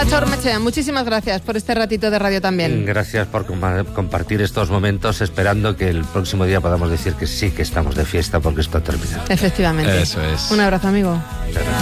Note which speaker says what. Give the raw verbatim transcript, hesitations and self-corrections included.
Speaker 1: Nacho Ormechea, muchísimas gracias por este ratito de radio también.
Speaker 2: Gracias por com- compartir estos momentos, esperando que el próximo día podamos decir que sí que estamos de fiesta porque esto ha terminado.
Speaker 1: Efectivamente.
Speaker 3: Eso es.
Speaker 1: Un abrazo, amigo.
Speaker 2: Gracias.